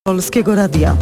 Polskiego Radia.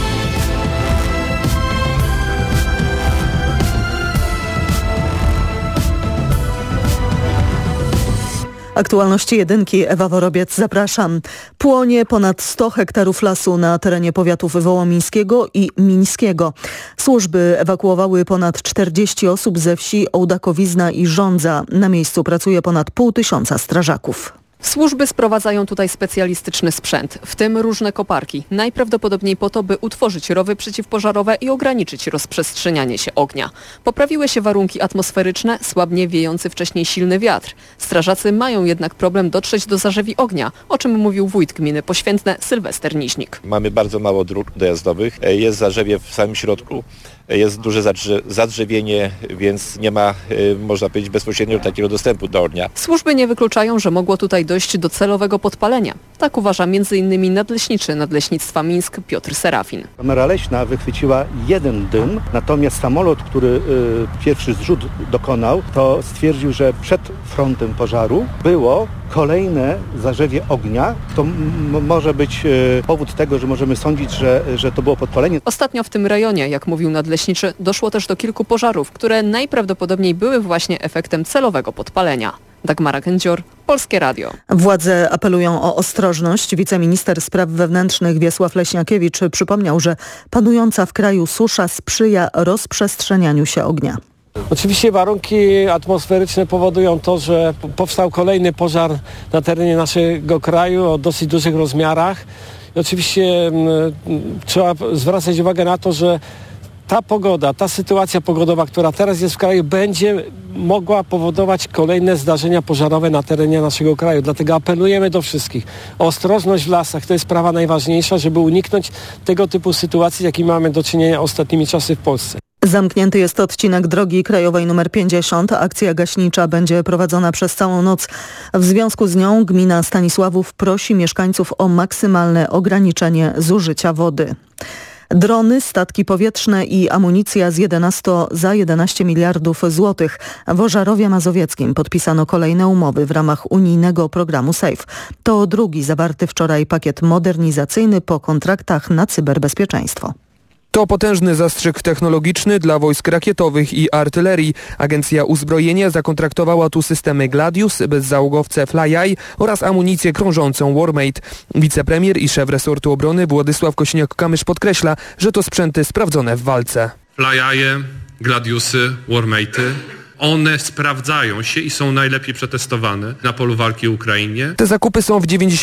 Aktualności jedynki, Ewa Worobiec, zapraszam. Płonie ponad 100 hektarów lasu na terenie powiatów wołomińskiego i mińskiego. Służby ewakuowały ponad 40 osób ze wsi Ołdakowizna i Żądza. Na miejscu pracuje ponad 500 strażaków. Służby sprowadzają tutaj specjalistyczny sprzęt, w tym różne koparki. Najprawdopodobniej po to, by utworzyć rowy przeciwpożarowe i ograniczyć rozprzestrzenianie się ognia. Poprawiły się warunki atmosferyczne, słabnie wiejący wcześniej silny wiatr. Strażacy mają jednak problem dotrzeć do zarzewi ognia, o czym mówił wójt gminy Poświętne Sylwester Niźnik. Mamy bardzo mało dróg dojazdowych, jest zarzewie w samym środku. Jest duże zadrzewienie, więc nie ma, można powiedzieć, bezpośrednio takiego dostępu do ognia. Służby nie wykluczają, że mogło tutaj dojść do celowego podpalenia. Tak uważa m.in. nadleśniczy Nadleśnictwa Mińsk Piotr Serafin. Kamera leśna wychwyciła jeden dym, natomiast samolot, który pierwszy zrzut dokonał, to stwierdził, że przed frontem pożaru było kolejne zarzewie ognia. To może być powód tego, że możemy sądzić, że to było podpalenie. Ostatnio w tym rejonie, jak mówił nadleśniczy, doszło też do kilku pożarów, które najprawdopodobniej były właśnie efektem celowego podpalenia. Dagmara Kędzior, Polskie Radio. Władze apelują o ostrożność. Wiceminister spraw wewnętrznych Wiesław Leśniakiewicz przypomniał, że panująca w kraju susza sprzyja rozprzestrzenianiu się ognia. Oczywiście warunki atmosferyczne powodują to, że powstał kolejny pożar na terenie naszego kraju o dosyć dużych rozmiarach. I oczywiście trzeba zwracać uwagę na to, że ta pogoda, ta sytuacja pogodowa, która teraz jest w kraju, będzie mogła powodować kolejne zdarzenia pożarowe na terenie naszego kraju. Dlatego apelujemy do wszystkich o ostrożność w lasach. To jest sprawa najważniejsza, żeby uniknąć tego typu sytuacji, z jakimi mamy do czynienia ostatnimi czasy w Polsce. Zamknięty jest odcinek drogi krajowej nr 50. Akcja gaśnicza będzie prowadzona przez całą noc. W związku z nią gmina Stanisławów prosi mieszkańców o maksymalne ograniczenie zużycia wody. Drony, statki powietrzne i amunicja za 11 miliardów złotych. W Ożarowie Mazowieckim podpisano kolejne umowy w ramach unijnego programu SAFE. To drugi zawarty wczoraj pakiet modernizacyjny po kontraktach na cyberbezpieczeństwo. To potężny zastrzyk technologiczny dla wojsk rakietowych i artylerii. Agencja Uzbrojenia zakontraktowała tu systemy Gladius, bezzałogowce Fly-Eye oraz amunicję krążącą Warmate. Wicepremier i szef resortu obrony Władysław Kośniak-Kamysz podkreśla, że to sprzęty sprawdzone w walce. Fly-Eye, Gladiusy, Warmate'y. One sprawdzają się i są najlepiej przetestowane na polu walki w Ukrainie. Te zakupy są w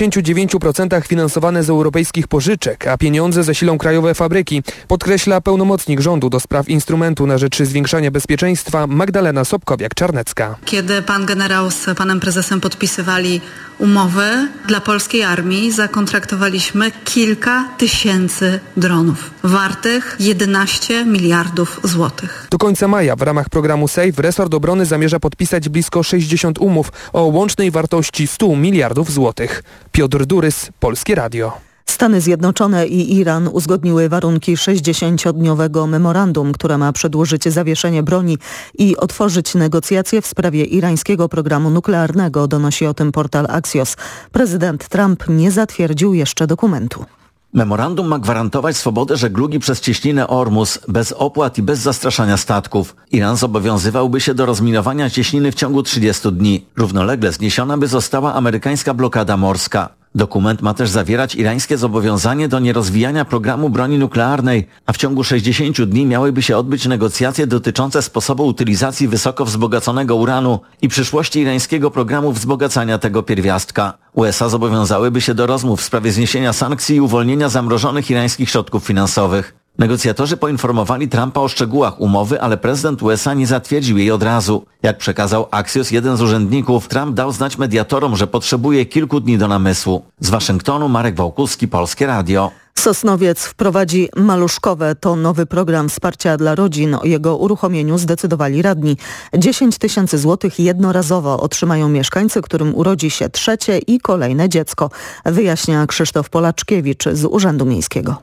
99% finansowane z europejskich pożyczek, a pieniądze zasilą krajowe fabryki, podkreśla pełnomocnik rządu do spraw instrumentu na rzecz zwiększania bezpieczeństwa Magdalena Sobkowiak-Czarnecka. Kiedy pan generał z panem prezesem podpisywali umowy dla polskiej armii, zakontraktowaliśmy kilka tysięcy dronów wartych 11 miliardów złotych. Do końca maja w ramach programu SAFE resort obrony zamierza podpisać blisko 60 umów o łącznej wartości 100 miliardów złotych. Piotr Durys, Polskie Radio. Stany Zjednoczone i Iran uzgodniły warunki 60-dniowego memorandum, które ma przedłużyć zawieszenie broni i otworzyć negocjacje w sprawie irańskiego programu nuklearnego, donosi o tym portal Axios. Prezydent Trump nie zatwierdził jeszcze dokumentu. Memorandum ma gwarantować swobodę żeglugi przez cieśninę Ormus bez opłat i bez zastraszania statków. Iran zobowiązywałby się do rozminowania cieśniny w ciągu 30 dni. Równolegle zniesiona by została amerykańska blokada morska. Dokument ma też zawierać irańskie zobowiązanie do nierozwijania programu broni nuklearnej, a w ciągu 60 dni miałyby się odbyć negocjacje dotyczące sposobu utylizacji wysoko wzbogaconego uranu i przyszłości irańskiego programu wzbogacania tego pierwiastka. USA zobowiązałyby się do rozmów w sprawie zniesienia sankcji i uwolnienia zamrożonych irańskich środków finansowych. Negocjatorzy poinformowali Trumpa o szczegółach umowy, ale prezydent USA nie zatwierdził jej od razu. Jak przekazał Axios, jeden z urzędników, Trump dał znać mediatorom, że potrzebuje kilku dni do namysłu. Z Waszyngtonu Marek Wałkuski, Polskie Radio. Sosnowiec wprowadzi Maluszkowe. To nowy program wsparcia dla rodzin. O jego uruchomieniu zdecydowali radni. 10 000 złotych jednorazowo otrzymają mieszkańcy, którym urodzi się trzecie i kolejne dziecko, wyjaśnia Krzysztof Polaczkiewicz z Urzędu Miejskiego.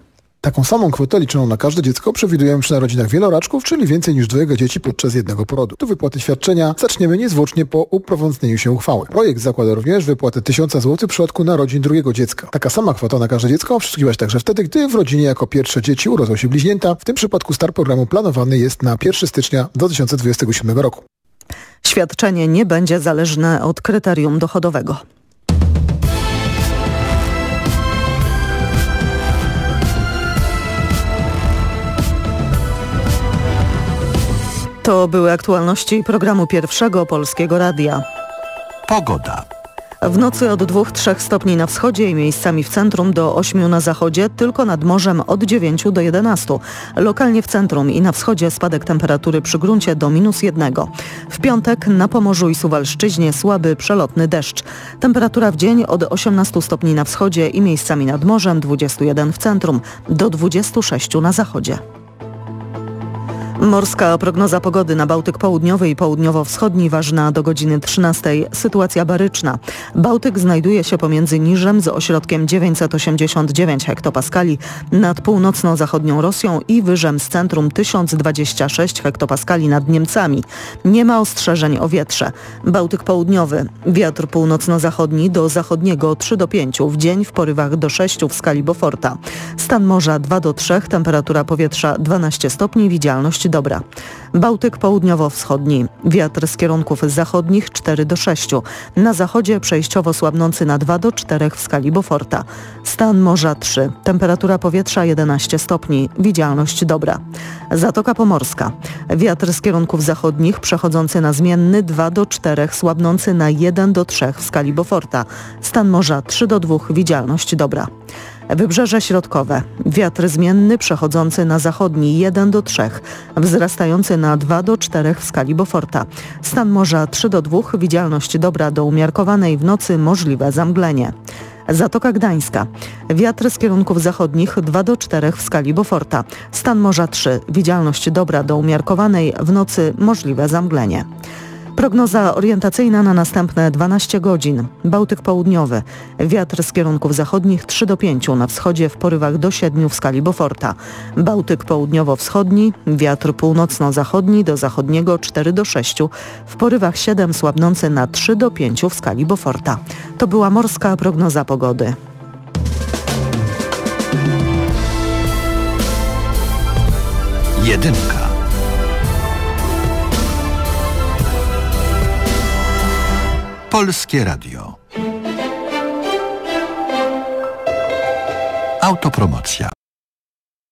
Taką samą kwotę liczoną na każde dziecko przewidujemy przy narodzinach wieloraczków, czyli więcej niż 2 dzieci podczas jednego porodu. Tu wypłaty świadczenia zaczniemy niezwłocznie po uprawomocnieniu się uchwały. Projekt zakłada również wypłatę 1000 zł w przypadku narodzin drugiego dziecka. Taka sama kwota na każde dziecko przysługiwać także wtedy, gdy w rodzinie jako pierwsze dzieci urodzą się bliźnięta. W tym przypadku start programu planowany jest na 1 stycznia 2027 roku. Świadczenie nie będzie zależne od kryterium dochodowego. To były aktualności programu Pierwszego Polskiego Radia. Pogoda. W nocy od 2-3 stopni na wschodzie i miejscami w centrum do 8 na zachodzie, tylko nad morzem od 9 do 11. Lokalnie w centrum i na wschodzie spadek temperatury przy gruncie do -1. W piątek na Pomorzu i Suwalszczyźnie słaby przelotny deszcz. Temperatura w dzień od 18 stopni na wschodzie i miejscami nad morzem, 21 w centrum, do 26 na zachodzie. Morska prognoza pogody na Bałtyk Południowy i Południowo-Wschodni ważna do godziny 13. Sytuacja baryczna. Bałtyk znajduje się pomiędzy Niżem z ośrodkiem 989 hektopaskali nad północno-zachodnią Rosją i Wyżem z centrum 1026 hektopaskali nad Niemcami. Nie ma ostrzeżeń o wietrze. Bałtyk Południowy. Wiatr północno-zachodni do zachodniego 3 do 5, w dzień w porywach do 6 w skali Beauforta. Stan morza 2 do 3, temperatura powietrza 12 stopni, widzialność dobra. Bałtyk południowo-wschodni. Wiatr z kierunków zachodnich 4 do 6. Na zachodzie przejściowo słabnący na 2 do 4 w skali Beauforta. Stan morza 3. Temperatura powietrza 11 stopni. Widzialność dobra. Zatoka Pomorska. Wiatr z kierunków zachodnich przechodzący na zmienny 2 do 4, słabnący na 1 do 3 w skali Beauforta. Stan morza 3 do 2. Widzialność dobra. Wybrzeże środkowe. Wiatr zmienny przechodzący na zachodni 1 do 3, wzrastający na 2 do 4 w skali Beauforta. Stan morza 3 do 2, widzialność dobra do umiarkowanej, w nocy możliwe zamglenie. Zatoka Gdańska. Wiatr z kierunków zachodnich 2 do 4 w skali Beauforta. Stan morza 3, widzialność dobra do umiarkowanej, w nocy możliwe zamglenie. Prognoza orientacyjna na następne 12 godzin. Bałtyk Południowy. Wiatr z kierunków zachodnich 3 do 5, na wschodzie w porywach do 7 w skali Beauforta. Bałtyk Południowo-Wschodni. Wiatr północno-zachodni do zachodniego 4 do 6, w porywach 7, słabnący na 3 do 5 w skali Beauforta. To była morska prognoza pogody. Jedynka. Polskie Radio. Autopromocja.